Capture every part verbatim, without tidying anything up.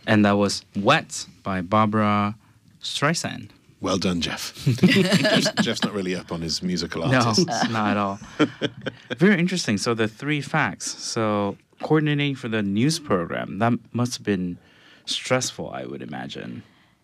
And that was Wet by Barbara Streisand. Well done, Jeff. Jeff's, Jeff's not really up on his musical artists. No, not at all. Very interesting. So the three facts. So coordinating for the news program, that must have been stressful, I would imagine.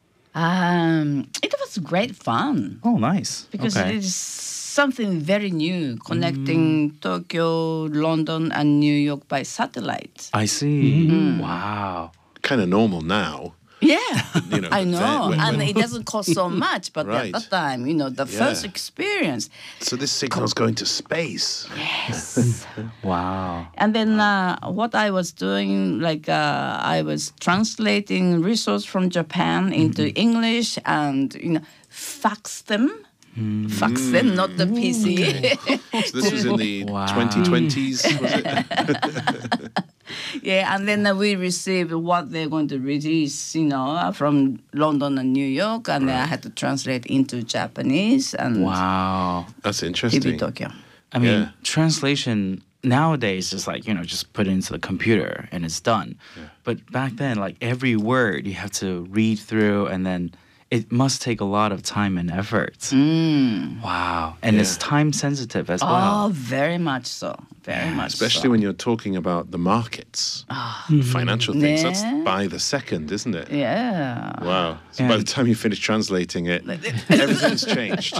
Um, it was great fun. Oh, nice. Because okay. it is something very new, connecting mm. Tokyo, London, and New York by satellite. I see. Mm. Wow. Kind of normal now. Yeah, you know, I know. then, when, and when... it doesn't cost so much, but right. at that time, you know, the yeah. first experience. So this signal's going to space. Yes. Wow. And then uh, what I was doing, like uh, I was translating resources from Japan into mm-hmm. English and, you know, fax them. Mm. Fax them, not the P C. Okay. So this was in the wow. twenty twenties, was it? Yeah, and then uh, we received what they're going to release, you know, from London and New York, and right. then I had to translate into Japanese. And wow, that's interesting. T V Tokyo. I mean, yeah. translation nowadays is like, you know, just put it into the computer and it's done. Yeah. But back then, like every word you have to read through, and then it must take a lot of time and effort. Mm. Wow. And yeah. it's time sensitive as oh, well. Oh, very much so. Very yeah, much especially so. when you're talking about the markets, oh. financial things. Yeah. That's by the second, isn't it? Yeah. Wow. So and by the time you finish translating it, everything's changed.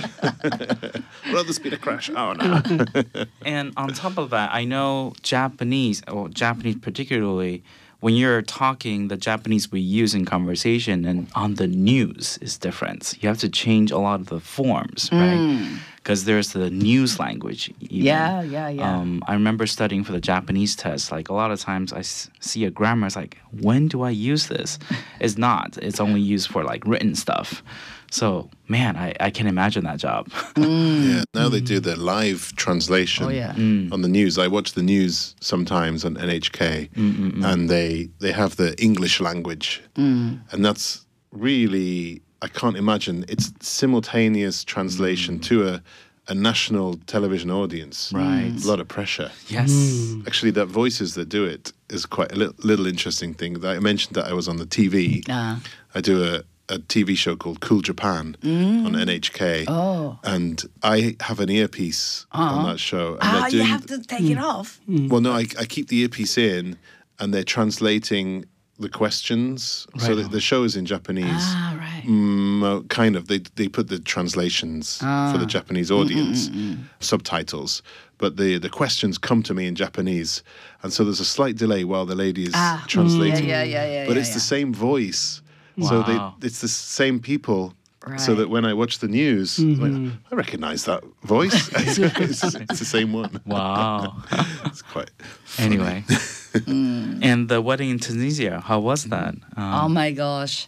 Well, there's been a crash. Oh, no. And on top of that, I know Japanese, or Japanese particularly, when you're talking, the Japanese we use in conversation and on the news is different. You have to change a lot of the forms, right? Because mm. there's the news language. Even. Yeah, yeah, yeah. Um, I remember studying for the Japanese test. Like a lot of times I s- see a grammar, it's like, when do I use this? It's not. It's only used for like written stuff. So, man, I, I can imagine that job. Mm. Yeah, now they do the live translation oh, yeah. mm. on the news. I watch the news sometimes on N H K, Mm-mm-mm. and they, they have the English language. Mm. And that's really, I can't imagine, it's simultaneous translation mm. to a, a national television audience. Right. A lot of pressure. Yes. Mm. Actually, that voices that do it is quite a little, little interesting thing. I mentioned that I was on the T V. Uh. I do a a T V show called Cool Japan mm. on N H K. Oh. And I have an earpiece uh-huh. on that show. And ah, they're doing, you have to take mm. it off? Mm. Well, no, I, I keep the earpiece in, and they're translating the questions. Right. So the, the show is in Japanese. Ah, right. Mm, kind of. They they put the translations ah. for the Japanese audience, Mm-mm-mm. subtitles. But the, the questions come to me in Japanese. And so there's a slight delay while the lady is ah. translating. Yeah, yeah, yeah, yeah, but yeah, it's yeah. the same voice. Wow. So they, it's the same people, right. so that when I watch the news, Mm-hmm. I'm like, I recognize that voice. it's, it's, it's the same one. Wow. It's quite funny. Anyway. mm. And the wedding in Tunisia, how was that? Um, oh my gosh.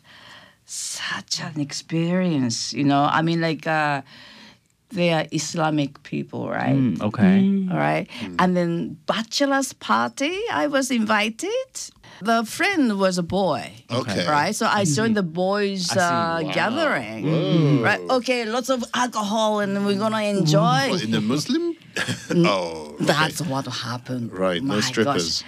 Such an experience, you know. I mean, like, uh, they are Islamic people, right? Mm, okay. Mm. All right. Mm. And then bachelor's party, I was invited. The friend was a boy. Okay. Right? So I joined the boys uh, wow. gathering. Whoa. Right? Okay, lots of alcohol and we're going to enjoy. What, in the Muslim? Oh. Okay. That's what happened. Right, My no strippers.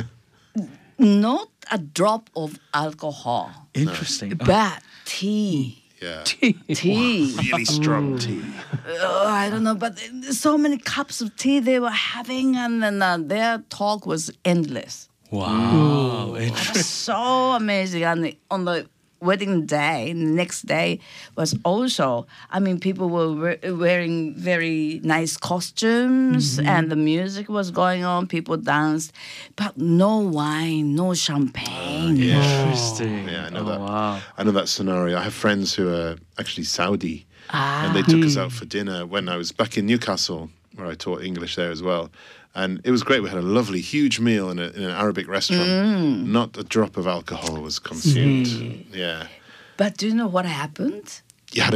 Not a drop of alcohol. Interesting. But tea. Yeah. Tea. Really strong tea. Uh, I don't know, but so many cups of tea they were having, and then uh, their talk was endless. Wow. Interesting. So amazing. And on the wedding day, the next day was also, I mean, people were we- wearing very nice costumes mm-hmm. and the music was going on. People danced, but no wine, no champagne. Uh, yeah. Interesting. Yeah, I know oh, that. Wow. I know that scenario. I have friends who are actually Saudi, Ah. and they took us out for dinner when I was back in Newcastle, where I taught English there as well. And it was great. We had a lovely, huge meal in, a, in an Arabic restaurant. Mm. Not a drop of alcohol was consumed. Mm. Yeah. But do you know what happened? You had a